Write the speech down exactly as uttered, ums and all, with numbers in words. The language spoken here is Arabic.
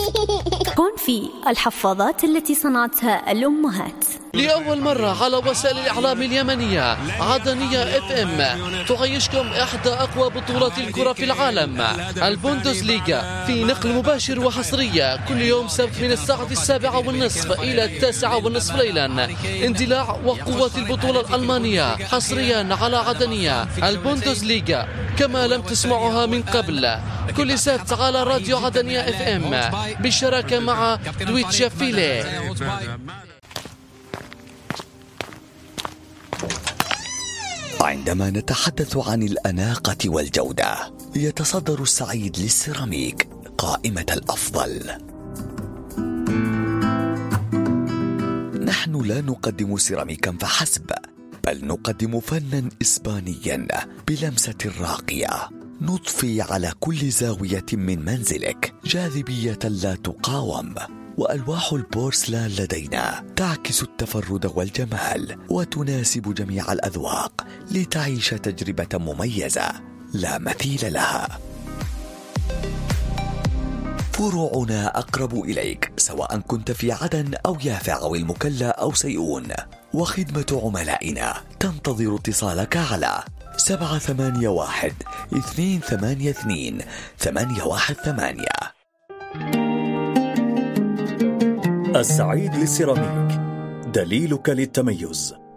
كونفي، الحفاضات التي صنعتها الأمهات. لأول مرة على وسائل الإعلام اليمنية عدنية اف ام تعيشكم إحدى أقوى بطولات الكرة في العالم، البوندسليغا، في نقل مباشر وحصرية كل يوم سبت من الساعة السابعة والنصف إلى التاسعة والنصف ليلا. اندلاع وقوة البطولة الألمانية حصريا على عدنية، البوندسليغا كما لم تسمعها من قبل، كل سبت على راديو عدنية اف ام بالشراكة مع دويتش فيلي. عندما نتحدث عن الأناقة والجودة، يتصدر السعيد للسيراميك قائمة الأفضل. نحن لا نقدم سيراميكا فحسب، بل نقدم فنا إسبانيا بلمسة راقية، نضفي على كل زاوية من منزلك جاذبية لا تقاوم. وألواح البورسلان لدينا تعكس التفرد والجمال وتناسب جميع الأذواق لتعيش تجربة مميزة لا مثيل لها. فروعنا أقرب إليك سواء كنت في عدن أو يافع أو المكلا أو سيئون، وخدمة عملائنا تنتظر اتصالك على سبعة ثمانية واحد اثنين ثمانية اثنين ثمانية واحد ثمانية. السعيد للسيراميك، دليلك للتميز.